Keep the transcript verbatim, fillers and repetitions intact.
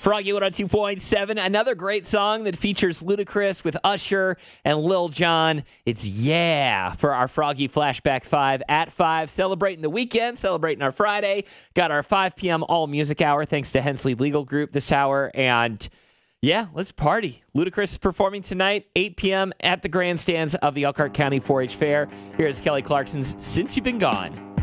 Froggy one oh two point seven, another great song that features Ludacris with Usher and Lil Jon. It's Yeah for our Froggy Flashback five at five. Celebrating the weekend, celebrating our Friday. Got our five p.m. all music hour thanks to Hensley Legal Group this hour. And yeah, let's party. Ludacris is performing tonight, eight p.m. at the grandstands of the Elkhart County four H Fair. Here's Kelly Clarkson's Since You've Been Gone.